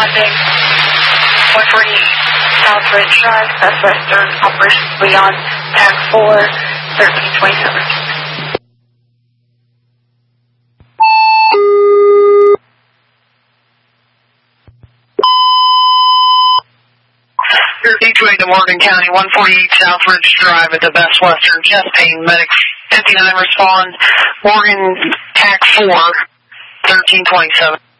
responding. 148 South Ridge Drive, Best Western, Operation Leon, TAC 4, 1327. 1328 to Morgan County, 148 South Ridge Drive at the Best Western, chest pain, medic 59 respond, Morgan TAC 4, 1327.